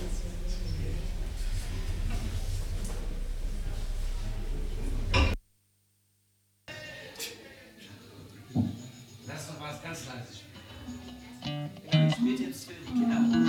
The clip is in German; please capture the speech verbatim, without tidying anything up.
Lass doch was ganz leise spielen. Ich spiele jetzt für die Kinder.